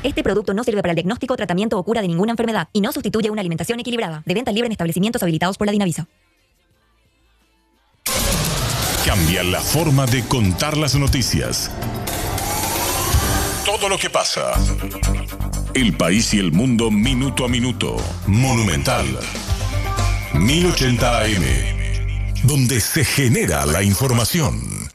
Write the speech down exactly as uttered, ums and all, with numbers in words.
Este producto no sirve para el diagnóstico, tratamiento o cura de ninguna enfermedad y no sustituye una alimentación equilibrada. De venta libre en establecimientos habilitados por la Dinavisa. Cambia la forma de contar las noticias. Todo lo que pasa. El país y el mundo minuto a minuto. Monumental. mil ochenta A M. Donde se genera la información.